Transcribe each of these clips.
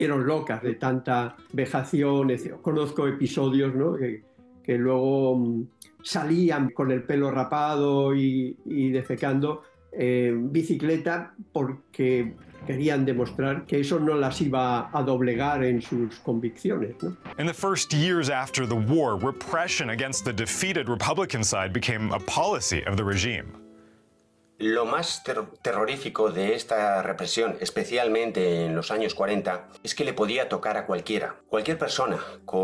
volvieron locas de tanta vejación. Conozco episodios, ¿no? que luego salían con el pelo rapado y defecando en bicicleta porque querían demostrar que eso no las iba a doblegar en sus convicciones, ¿no? In the first years after the war, repression against the defeated Republican side became a policy of the regime. Lo más terrorífico de esta represión, especialmente en los años 40, es que le podía tocar a cualquiera. Cualquier persona con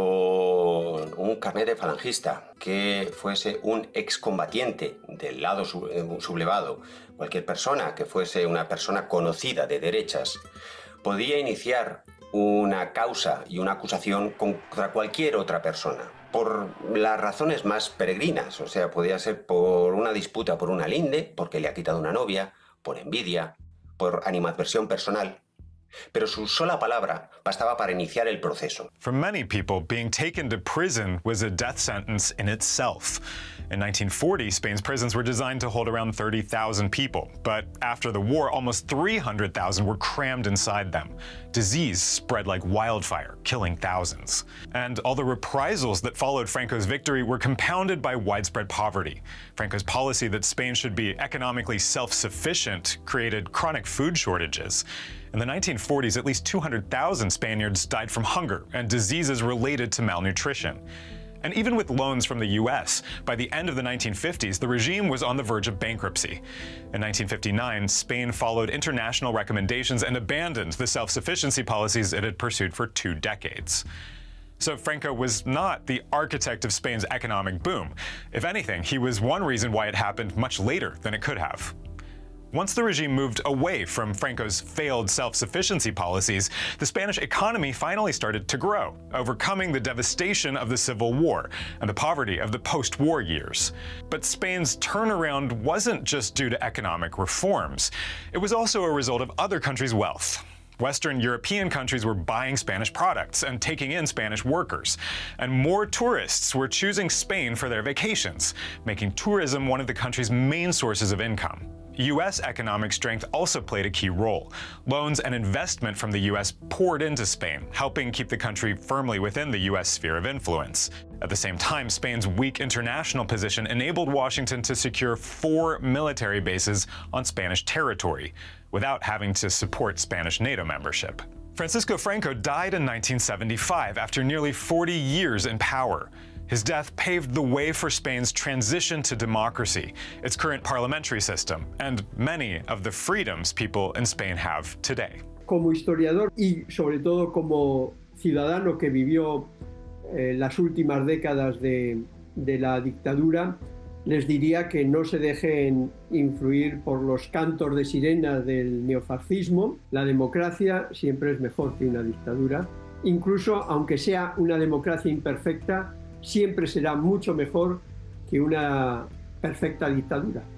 un carnet de falangista, que fuese un excombatiente del lado sublevado, cualquier persona que fuese una persona conocida de derechas, podía iniciar una causa y una acusación contra cualquier otra persona, por las razones más peregrinas. O sea, podía ser por una disputa por una linde, porque le ha quitado una novia, por envidia, por animadversión personal. Pero su sola palabra bastaba para iniciar el proceso. For many people, being taken to prison was a death sentence in itself. In 1940, Spain's prisons were designed to hold around 30,000 people, but after the war, almost 300,000 were crammed inside them. Disease spread like wildfire, killing thousands. And all the reprisals that followed Franco's victory were compounded by widespread poverty. Franco's policy that Spain should be economically self-sufficient created chronic food shortages. In the 1940s, at least 200,000 Spaniards died from hunger and diseases related to malnutrition. And even with loans from the US, by the end of the 1950s, the regime was on the verge of bankruptcy. In 1959, Spain followed international recommendations and abandoned the self-sufficiency policies it had pursued for 2 decades. So Franco was not the architect of Spain's economic boom. If anything, he was one reason why it happened much later than it could have. Once the regime moved away from Franco's failed self-sufficiency policies, the Spanish economy finally started to grow, overcoming the devastation of the Civil War and the poverty of the post-war years. But Spain's turnaround wasn't just due to economic reforms. It was also a result of other countries' wealth. Western European countries were buying Spanish products and taking in Spanish workers. And more tourists were choosing Spain for their vacations, making tourism one of the country's main sources of income. U.S. economic strength also played a key role. Loans and investment from the U.S. poured into Spain, helping keep the country firmly within the U.S. sphere of influence. At the same time, Spain's weak international position enabled Washington to secure 4 military bases on Spanish territory, without having to support Spanish NATO membership. Francisco Franco died in 1975 after nearly 40 years in power. His death paved the way for Spain's transition to democracy, its current parliamentary system, and many of the freedoms people in Spain have today. Como historiador y sobre todo como ciudadano que vivió las últimas décadas de la dictadura, les diría que no se dejen influir por los cantos de sirena del neofascismo. La democracia siempre es mejor que una dictadura. Incluso aunque sea una democracia imperfecta, siempre será mucho mejor que una perfecta dictadura.